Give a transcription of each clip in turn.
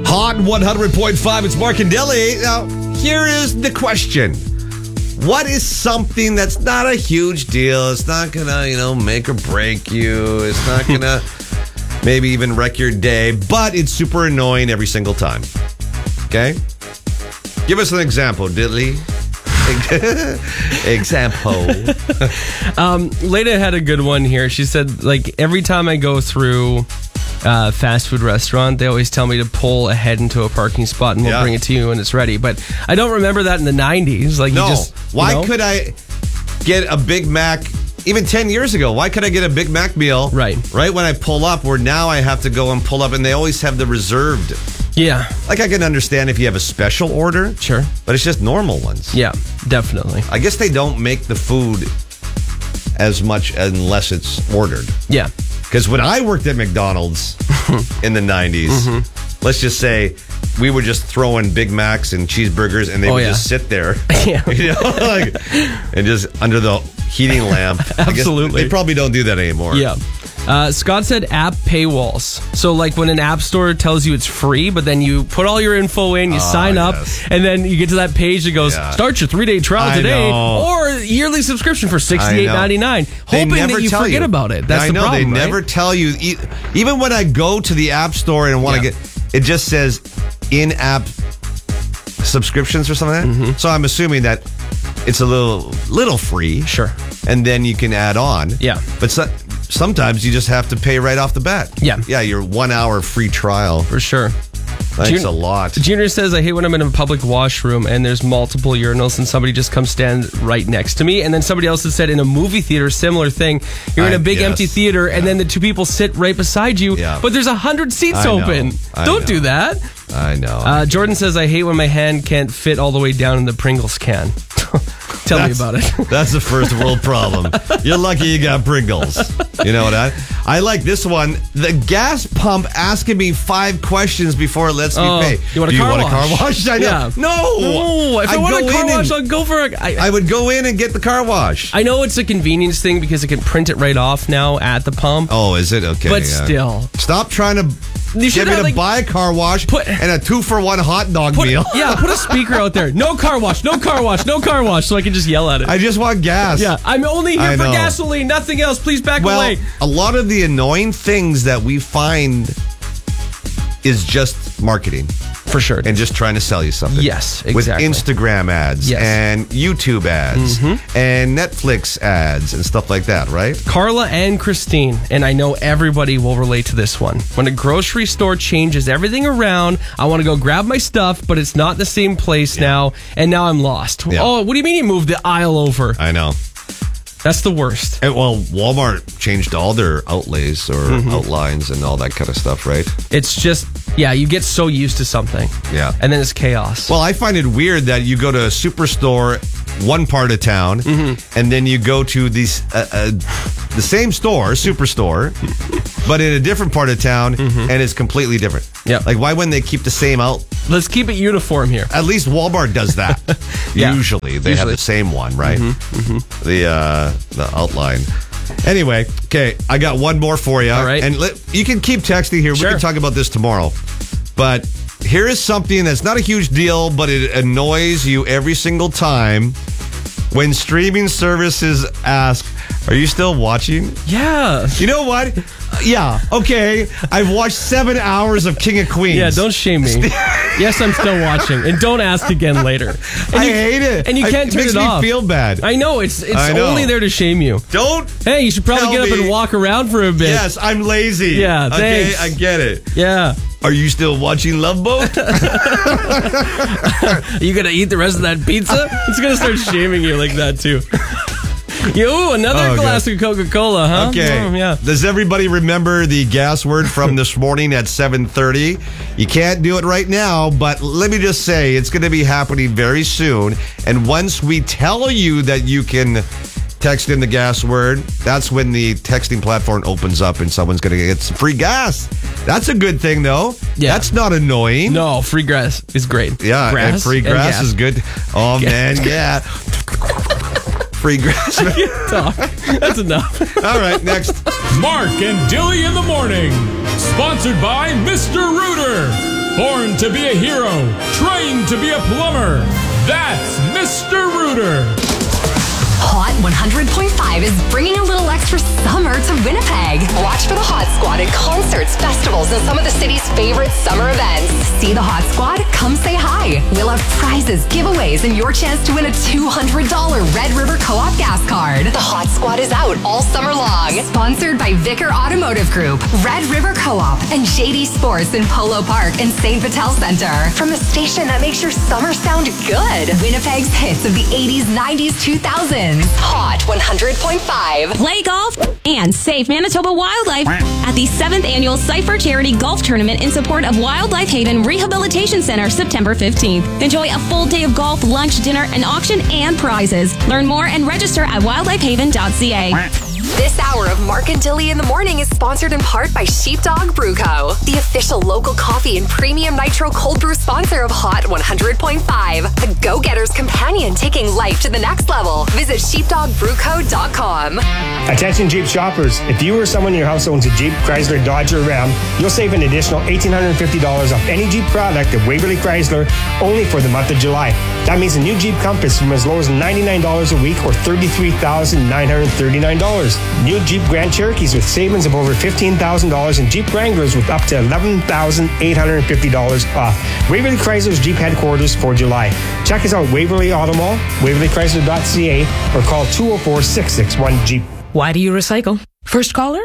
Hot 100.5, it's Mark and Dilly. Now, here is the question. What is something that's not a huge deal? It's not going to, make or break you. It's not going to maybe even wreck your day, but it's super annoying every single time. Okay? Give us an example, Dilly. Example. Leda had a good one here. She said, every time I go through fast food restaurant, they always tell me to pull ahead into a parking spot and we'll bring it to you when it's ready. But I don't remember that in the 90s. Why could I get a Big Mac even 10 years ago? Why could I get a Big Mac meal right when I pull up, where now I have to go and pull up and they always have the reserved? Yeah. I can understand if you have a special order. Sure. But it's just normal ones. Yeah, definitely. I guess they don't make the food as much unless it's ordered. Yeah. Because when I worked at McDonald's in the 90s, let's just say we would just throw in Big Macs and cheeseburgers and they would just sit there, and just under the heating lamp. Absolutely. They probably don't do that anymore. Yeah. Scott said app paywalls. So when an app store tells you it's free, but then you put all your info in, you sign up, and then you get to that page that goes, start your 3-day trial today, or yearly subscription for $68.99, hoping that you forget about it. That's the problem, They never tell you. Even when I go to the app store and want to get, it just says in-app subscriptions or something like that. Mm-hmm. So I'm assuming that it's a little free. Sure. And then you can add on. Yeah. But sometimes you just have to pay right off the bat. Yeah. Yeah, your 1 hour free trial. For sure. Thanks a lot. Junior says, I hate when I'm in a public washroom and there's multiple urinals and somebody just comes stand right next to me. And then somebody else has said in a movie theater, similar thing. You're in a big empty theater and then the two people sit right beside you, but there's 100 seats open. Don't do that. I know. Jordan says, I hate when my hand can't fit all the way down in the Pringles can. Tell me about it. That's a first world problem. You're lucky you got Pringles. You know what I like this one. The gas pump asking me 5 questions before it lets me pay. You want a car wash? I know. Yeah. No. If I want a car wash, I'll go for it. I would go in and get the car wash. I know it's a convenience thing because it can print it right off now at the pump. Oh, is it? Okay. But still. Stop trying to get me to buy a car wash and a 2-for-1 hot dog meal. Yeah, put a speaker out there. No car wash, no car wash, no car wash, so I can just yell at it. I just want gas. Yeah, I'm only here for gasoline, nothing else. Please back away. A lot of the annoying things that we find is just marketing. For sure. And just trying to sell you something. Yes, exactly. With Instagram ads and YouTube ads and Netflix ads and stuff like that, right? Carla and Christine, and I know everybody will relate to this one. When a grocery store changes everything around, I want to go grab my stuff, but it's not in the same place now, and now I'm lost. Yeah. Oh, what do you mean you moved the aisle over? I know. That's the worst. And, Walmart changed all their outlays or outlines and all that kind of stuff, right? It's just, you get so used to something. Yeah. And then it's chaos. Well, I find it weird that you go to a superstore one part of town and then you go to the same store, superstore, but in a different part of town and it's completely different. Yeah. Why wouldn't they keep the same out? Let's keep it uniform here. At least Walmart does that. Usually. They have the same one, right? The outline. Anyway, okay, I got one more for you. All right. And you can keep texting here. Sure. We can talk about this tomorrow. But here is something that's not a huge deal, but it annoys you every single time when streaming services ask, are you still watching? Yeah. You know what? Yeah, okay. I've watched 7 hours of King of Queens. Yeah, don't shame me. Yes, I'm still watching. And don't ask again later. I hate it. And you can't turn it off. It makes me feel bad. I know. It's only there to shame you. Don't. Hey, you should probably get up and walk around for a bit. Yes, I'm lazy. Yeah, thanks. Okay, I get it. Yeah. Are you still watching Love Boat? Are you going to eat the rest of that pizza? It's going to start shaming you like that, too. Another glass of Coca-Cola, huh? Okay. Yeah. Does everybody remember the gas word from this morning at 7:30? You can't do it right now, but let me just say it's going to be happening very soon. And once we tell you that you can text in the gas word, that's when the texting platform opens up and someone's going to get some free gas. That's a good thing, though. Yeah. That's not annoying. No, free grass is great. Yeah, and free grass is good. Oh, man, yeah. Free grass. That's enough. All right, next. Mark and Dilly in the morning. Sponsored by Mr. Rooter. Born to be a hero, trained to be a plumber. That's Mr. Rooter. Hot 100.5 is bringing a little extra summer to Winnipeg. Watch for the Hot Squad at concerts, festivals, and some of the city's favorite summer events. See the Hot Squad? Come say hi. We'll have prizes, giveaways, and your chance to win a $200 Red River Co-op gas card. The Hot Squad is out all summer long. Sponsored by Vicar Automotive Group, Red River Co-op, and JD Sports in Polo Park and St. Vital Center. From the station that makes your summer sound good. Winnipeg's hits of the 80s, 90s, 2000s. Hot 100.5. Play golf and save Manitoba wildlife at the 7th Annual Cypher Charity Golf Tournament in support of Wildlife Haven Rehabilitation Center, September 15th. Enjoy a full day of golf, lunch, dinner, an auction, and prizes. Learn more and register at wildlifehaven.ca. This hour of Mark and Dilly in the Morning is sponsored in part by Sheepdog Brew Co., the official local coffee and premium nitro cold brew sponsor of Hot 100.5, the go-getter's companion taking life to the next level. Visit sheepdogbrewco.com. Attention Jeep shoppers, if you or someone in your house owns a Jeep, Chrysler, Dodge, or Ram, you'll save an additional $1,850 off any Jeep product at Waverly Chrysler only for the month of July. That means a new Jeep Compass from as low as $99 a week or $33,939. New Jeep Grand Cherokees with savings of over $15,000 and Jeep Wranglers with up to $11,850 off. Waverly Chrysler's Jeep headquarters for July. Check us out at Waverly Auto Mall, waverlychrysler.ca, or call 204-661-JEEP. Why do you recycle? First caller?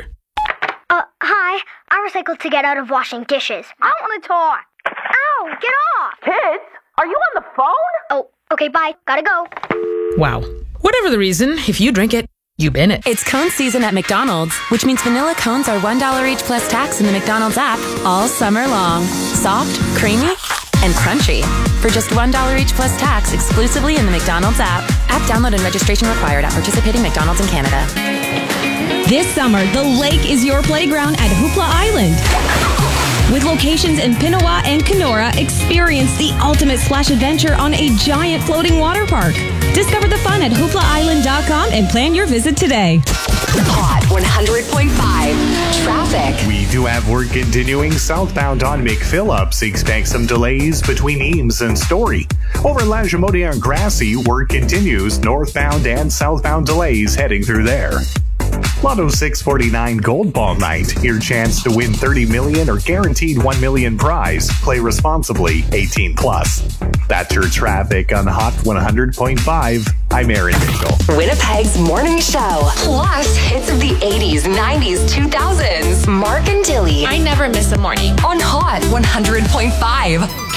Hi. I recycle to get out of washing dishes. I want to talk. Ow, get off. Kids, are you on the phone? Oh, okay, bye. Gotta go. Wow. Whatever the reason, if you drink it, you bin it. It's cone season at McDonald's, which means vanilla cones are $1 each plus tax in the McDonald's app all summer long. Soft, creamy, and crunchy. For just $1 each plus tax exclusively in the McDonald's app. App download and registration required at participating McDonald's in Canada. This summer, the lake is your playground at Hoopla Island. With locations in Pinawa and Kenora, experience the ultimate splash adventure on a giant floating water park. Discover the fun at hooplaisland.com and plan your visit today. Hot 100.5. Traffic. We do have work continuing southbound on McPhillips. Expect some delays between Eames and Story. Over Lagimodi and Grassy, work continues. Northbound and southbound delays heading through there. Lotto 649 Gold Ball Night. Your chance to win $30 million or guaranteed $1 million prize. Play responsibly. 18 plus. That's your traffic on Hot 100.5. I'm Aaron Mitchell. Winnipeg's morning show. Plus hits of the 80s, 90s, 2000s. Mark and Dilly. I never miss a morning. On Hot 100.5.